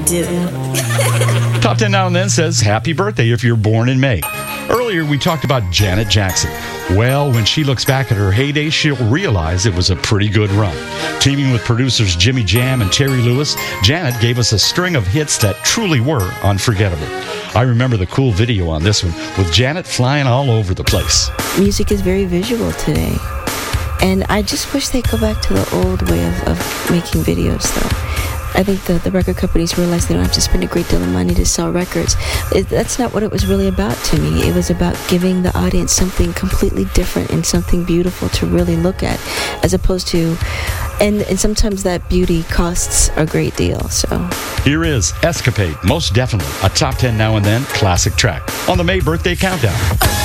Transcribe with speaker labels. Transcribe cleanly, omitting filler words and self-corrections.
Speaker 1: do.
Speaker 2: Top 10 Now and Then says happy birthday if you're born in May. Earlier, we talked about Janet Jackson. Well, when she looks back at her heyday, she'll realize it was a pretty good run. Teaming with producers Jimmy Jam and Terry Lewis, Janet gave us a string of hits that truly were unforgettable. I remember the cool video on this one with Janet flying all over the place.
Speaker 3: Music is very visual today. And I just wish they'd go back to the old way of making videos, though. I think the record companies realize they don't have to spend a great deal of money to sell records. That's not what it was really about to me. It was about giving the audience something completely different and something beautiful to really look at, as opposed to, and sometimes that beauty costs a great deal. So
Speaker 2: here is Escapade, most definitely a Top 10 Now and Then classic track on the May Birthday Countdown.